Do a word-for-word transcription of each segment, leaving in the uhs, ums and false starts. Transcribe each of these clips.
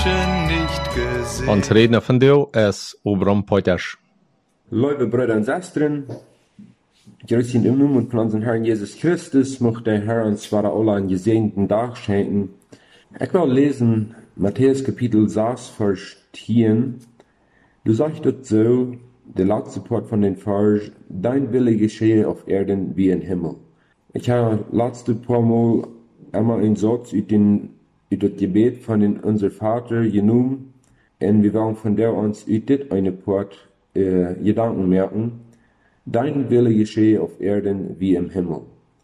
Menschen nicht gesehen. Ons redner vandaag is Obram Poiters. Liebe Brüder und Schwestern, grüß ihn im Namen von unserem Herrn Jesus Christus, möchte der Herr uns zwar alle einen gesegneten Tag schenken. Ich will lesen Matthäus Kapitel sechs, Vers zehn. Du sagst dort so, der letzte Part von den Vers, dein Wille geschehe auf Erden wie im Himmel. Ich habe letzte paar Mal einmal einen Satz über den, über das Gebet von den, unser Vater genommen, und wir wollen von der uns über das eine Part äh, Gedanken merken. Dein Wille geschehe auf Erden wie im Himmel.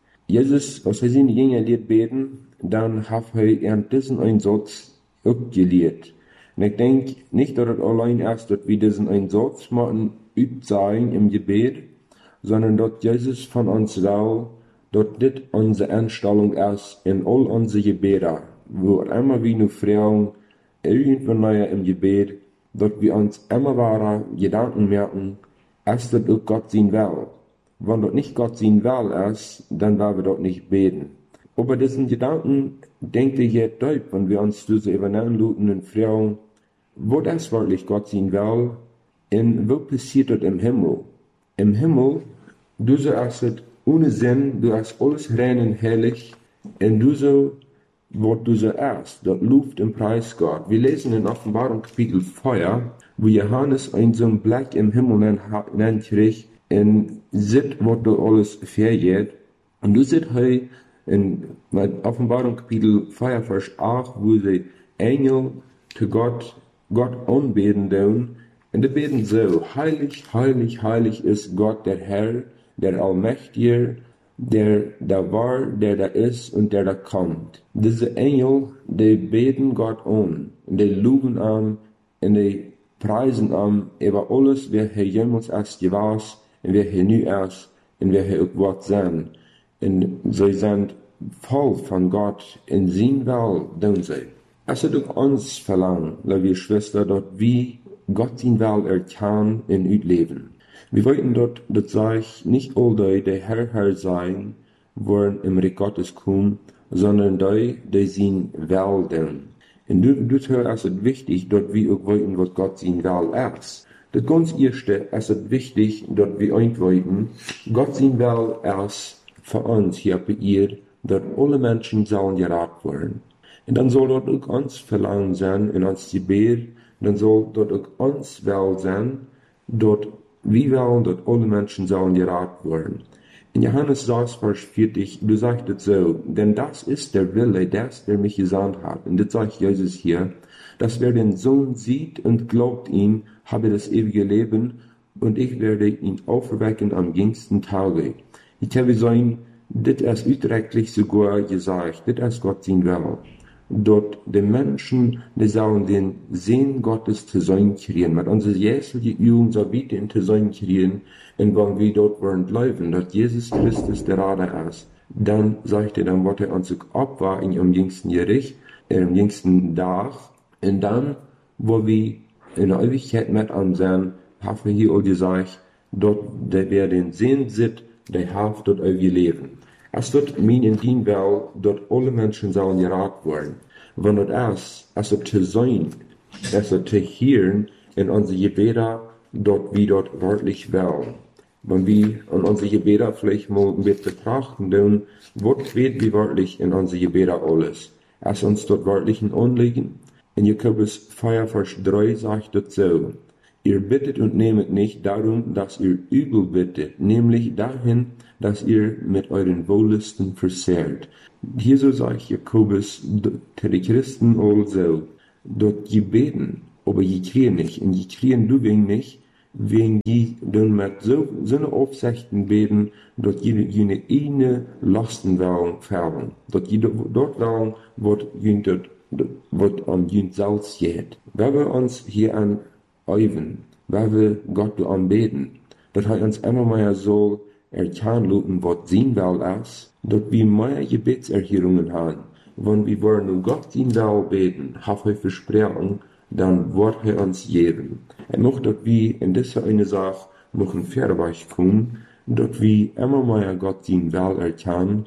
Jesus, als er seine Jünger liet beten, dann hat er an diesen einen Satz abgelehrt. Und ich denke nicht, dass es allein erst, dass wir diesen einen Satz machen, übt sein im Gebet, sondern dass Jesus von uns will, dass das unsere Einstellung ist in all unsere Gebete, wo immer wir nur fragen, irgendwann neuer im Gebet, dass wir uns immer wahre Gedanken merken, ist das auch Gott sein will. Wenn das nicht Gott sein will ist, dann werden wir dort nicht beten. Aber diesen Gedanken denke ich jetzt deutlich, wenn wir uns diese übernehmen und fragen, wo das wirklich Gott sein will, und wo passiert das im Himmel? Im Himmel, du so ist es ohne Sinn, du hast alles rein und herrlich, und du so, wo du so erst, dort Luft im Preis Gott. Wir lesen in Offenbarung Kapitel vier, wo Johannes einen so einen Blick im Himmel nennt, kriegt, und sieht, wo du alles vergeht. Und du siehst hier in Offenbarung Kapitel vier, Vers acht, wo die Engel zu Gott, Gott anbeten tun. Und die beten so, heilig, heilig, heilig ist Gott, der Herr, der Allmächtige, der da war, der da ist und der da kommt. Diese Engel, die beten Gott an, und die loben an, und die preisen an, über alles, wer hier jemals erst gewesen, und wer hier nu ist, und wer hier auch wird sein. Und sie sind voll von Gott, in sein Will tun sie. Es hat auch uns verlangt, liebe Schwester, dass wir Gott sein Will erkennen und ausleben. Wir wollten dort, das sage ich, nicht all die, die Herr, Herr sein, wollen im Reich Gottes kommen, sondern die, die sein Will tun. Und dort ist es wichtig, dass wir auch wollten, was Gott sein Will ist. Das ganz Erste ist es wichtig, dass wir auch wollten, Gott sein Will ist für uns hier auf der Erde, dass alle Menschen sollen gerettet werden. Und dann soll dort auch uns Verlangen sein, in uns Gebet, dann soll dort auch uns Will sein, dort wir wollen, dass alle Menschen sollen gerettet werden. In Johannes sechs, Vers vierzig, du sagst es so, denn das ist der Wille des, der mich gesandt hat. Und das sagt Jesus hier, dass wer den Sohn sieht und glaubt ihm, habe das ewige Leben, und ich werde ihn auferwecken am jüngsten Tage. Ich habe sagen, das ist utrechtlich sogar gesagt, das ist Gott sein Will. Dort die Menschen, die sollen den Sinn Gottes zu sein kriegen, mit unserer jährlichen Übung so bieten zu sein kriegen, und wenn wir dort wollen bleiben, dass Jesus Christus der Retter ist, dann sagt er, dann wird er uns abwarten am jüngsten Gericht, äh, am jüngsten Tag, und dann, wo wir in der Ewigkeit mit am sein, haben wir hier auch gesagt, dort, der wer den Sinn sieht, der hat dort ewige Leben. Es dort mein in dien will, dort alle Menschen sollen gerettet werden. Wenn das ist, es ist zu sein, es ist zu hören in unsere Gebete, dort wie dort wörtlich will. Wenn wir in unsere Gebete vielleicht mal ein bisschen betrachten, dann was wird wie wörtlich in unsere Gebete alles. Es ist uns dort wörtlich ein Anliegen. In Jakobus vier, Vers drei sagt es so, ihr bittet und nehmet nicht darum, dass ihr übel bittet, nämlich dahin, dass ihr mit euren Wohllüsten versehrt. Hier so sagt Jakobus zu den Christen also, dort je beten, aber je kriegen nicht, und je kriegen du wegen nicht, wegen die dann mit so, so eine Aufsichten beten, dort jene, jene eine Lastenwährung färben. Dort jede, dort Währung wird jene, wird an jene Salz geht. Wenn wir uns hier an üben, wenn wir Gott anbeten, dass er uns immer mehr so erkennen, was sein Will ist, dass wir mehr Gebetserhörungen haben. Wenn wir wollen nur Gott sein Will beten, haben wir Versprechen, dann wird er uns geben. Und noch, dass wir in dieser eine Sache noch ein Verweis kommen, dass wir immer mehr Gott sein Will erkennen,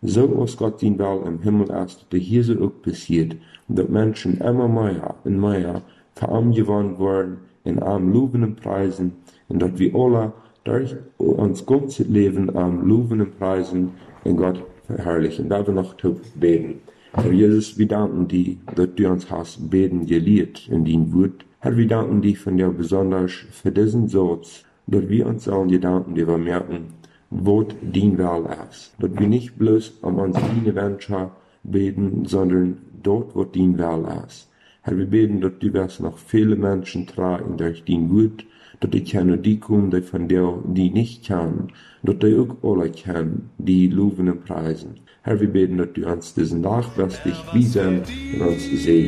so als Gott sein Will im Himmel ist, dass hier so auch passiert, und dass Menschen immer mehr und mehr verarm gewonnen worden, in arm loben und preisen, und dass wir alle durch uns ganzes Leben am loben und preisen und Gott verherrlichen. Da wir noch zu beten. Herr Jesus, wir danken dir, dass du uns hast beten gelehrt in dein Wort. Herr, wir danken dir von dir besonders für diesen Satz, dass wir uns allen Gedanken, die wir merken, was dein Will ist. Dass wir nicht bloß um unsere eigene Wünsche beten, sondern dort, wo dein Will ist. Herr, wir beten, dass du wirst noch viele Menschen tragen durch dein Wort, dass die können die kommen, die von dir, die nicht kennen, dass die auch alle kennen, die loben und preisen. Herr, wir beten, dass du uns diesen Tag wirst dich wiesen und uns sehen.